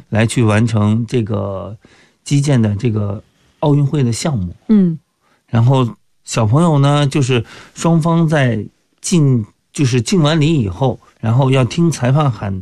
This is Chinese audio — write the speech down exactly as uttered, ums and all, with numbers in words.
来去完成这个击剑的这个奥运会的项目。 嗯， 然后小朋友呢，就是双方在进就是敬完礼以后，然后要听裁判喊